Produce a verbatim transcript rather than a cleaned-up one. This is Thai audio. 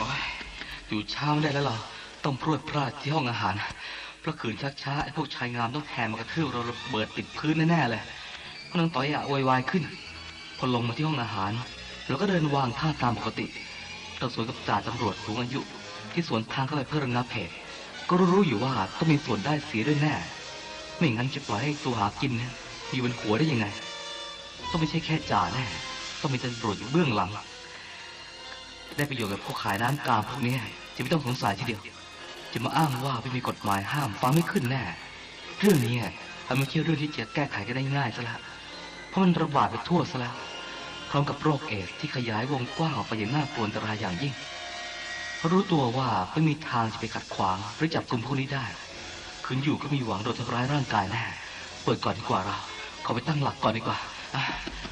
อยู่เช้าไม่ได้แล้วหรอต้องพรวดพลาดที่ห้องอาหารเพราะขืนชักช้าไอ้พวกชายงามต้องแทนมากระทืบเราระเบิดติดพื้นแน่ๆเลยเพราะนางต่อยอะวายขึ้นพอลงมาที่ห้องอาหารเราก็เดินวางท่าตามปกติเราสวนกับจ่าตำรวจสูงอายุที่สวนทางเข้าไปเพื่อระงับเหตุก็รู้อยู่ว่าต้องมีส่วนได้เสียด้วยแน่ไม่งั้นจะปล่อยให้ตัวหากินอยู่บนหัวได้ยังไงต้องไม่ใช่แค่จ่าแน่ต้องมีตำรวจอยู่เบื้องหลังได้ประโยชน์กับพวกขายร้านกามพวกนี้จะไม่ต้องสงสัยทีเดียวจะมาอ้างว่าไม่มีกฎหมายห้ามฟังไม่ขึ้นแน่เรื่องนี้มันไม่ใช่เรื่องที่จะแก้ไขกันได้ง่ายซะแล้วเพราะมันระบาดไปทั่วซะแล้วพร้อมกับโรคเอดส์ที่ขยายวงกว้างออกไปอย่างน่ากลัวอันตรายอย่างยิ่งเพราะรู้ตัวว่าไม่มีทางจะไปขัดขวางหรือจับกลุ่มพวกนี้ได้คืนอยู่ก็มีหวังโดนทำร้ายร่างกายแน่เปิดก่อนดีกว่าเราขอไปตั้งหลักก่อนดีกว่า